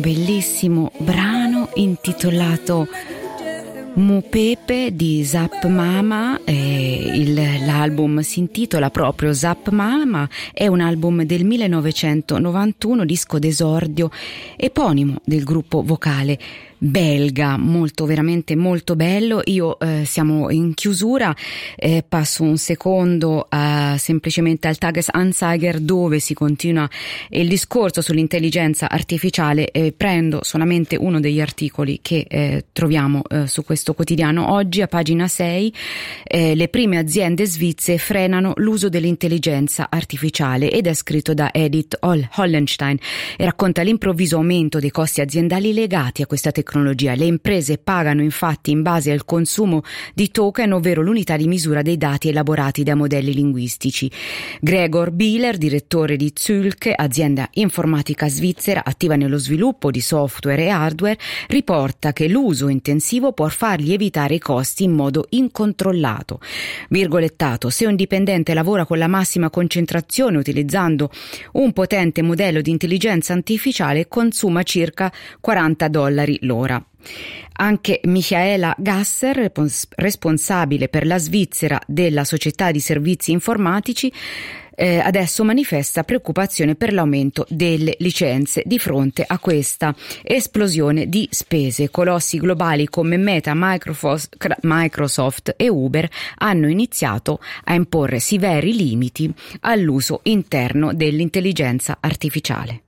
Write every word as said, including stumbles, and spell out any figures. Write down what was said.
bellissimo brano intitolato Mu Pepe di Zap Mama. eh, il, l'album si intitola proprio Zap Mama, è un album del millenovecentonovantuno, disco d'esordio eponimo del gruppo vocale belga, molto, veramente molto bello. Io eh, siamo in chiusura, eh, passo un secondo a, semplicemente al Tagesanzeiger, dove si continua il discorso sull'intelligenza artificiale. eh, prendo solamente uno degli articoli che eh, troviamo eh, su questo quotidiano oggi, a pagina sei. eh, le prime aziende svizzere frenano l'uso dell'intelligenza artificiale, ed è scritto da Edith Hollenstein e racconta l'improvviso aumento dei costi aziendali legati a questa tecnologia. Tecnologia. Le imprese pagano infatti in base al consumo di token, ovvero l'unità di misura dei dati elaborati da modelli linguistici. Gregor Bieler, direttore di Zülke, azienda informatica svizzera attiva nello sviluppo di software e hardware, riporta che l'uso intensivo può far lievitare i costi in modo incontrollato. Virgolettato: se un dipendente lavora con la massima concentrazione utilizzando un potente modello di intelligenza artificiale, consuma circa quaranta dollari l'ora. Anche Michaela Gasser, responsabile per la Svizzera della società di servizi informatici, eh, adesso manifesta preoccupazione per l'aumento delle licenze di fronte a questa esplosione di spese. Colossi globali come Meta, Microsoft e Uber hanno iniziato a imporre severi limiti all'uso interno dell'intelligenza artificiale.